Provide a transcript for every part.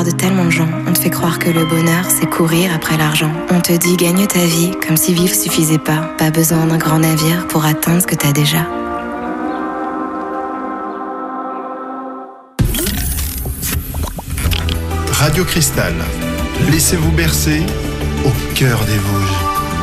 De tellement de gens, on te fait croire que le bonheur, c'est courir après l'argent. On te dit gagne ta vie, comme si vivre suffisait pas. Pas besoin d'un grand navire pour atteindre ce que t'as déjà. Radio Cristal, laissez-vous bercer au cœur des Vosges.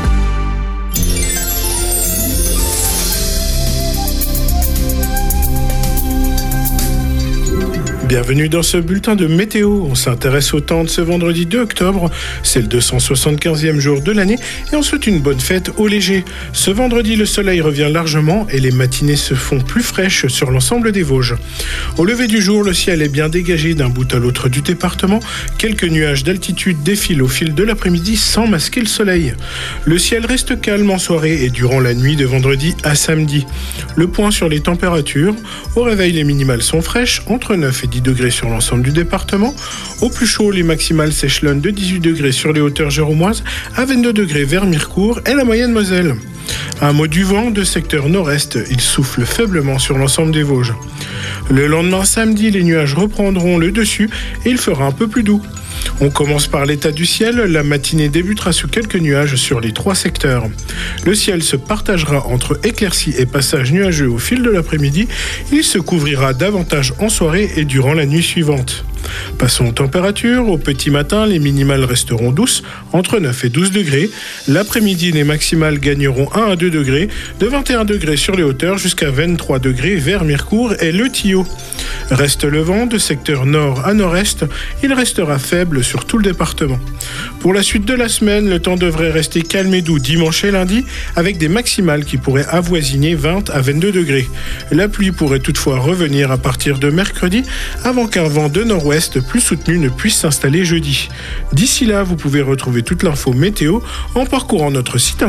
Bienvenue dans ce bulletin de météo. On s'intéresse au temps de ce vendredi 2 octobre. C'est le 275e jour de l'année et on souhaite une bonne fête au léger. Ce vendredi, le soleil revient largement et les matinées se font plus fraîches sur l'ensemble des Vosges. Au lever du jour, le ciel est bien dégagé d'un bout à l'autre du département. Quelques nuages d'altitude défilent au fil de l'après-midi sans masquer le soleil. Le ciel reste calme en soirée et durant la nuit de vendredi à samedi. Le point sur les températures. Au réveil, les minimales sont fraîches, entre 9 et 10 degrés sur l'ensemble du département. Au plus chaud, les maximales s'échelonnent de 18 degrés sur les hauteurs géromoises à 22 degrés vers Mirecourt et la moyenne Moselle. Un mot du vent de secteur nord-est, il souffle faiblement sur l'ensemble des Vosges. Le lendemain samedi, les nuages reprendront le dessus et il fera un peu plus doux. On commence par l'état du ciel. La matinée débutera sous quelques nuages sur les 3 secteurs. Le ciel se partagera entre éclaircies et passages nuageux au fil de l'après-midi. Il se couvrira davantage en soirée et durant la nuit suivante. Passons aux températures. Au petit matin, les minimales resteront douces, entre 9 et 12 degrés. L'après-midi, les maximales gagneront 1 à 2 degrés, de 21 degrés sur les hauteurs jusqu'à 23 degrés vers Mirecourt et Le Tillot. Reste le vent de secteur nord à nord-est. Il restera faible sur tout le département. Pour la suite de la semaine, le temps devrait rester calme et doux dimanche et lundi, avec des maximales qui pourraient avoisiner 20 à 22 degrés. La pluie pourrait toutefois revenir à partir de mercredi, avant qu'un vent de nord-ouest plus soutenu ne puisse s'installer jeudi. D'ici là, vous pouvez retrouver toute l'info météo en parcourant notre site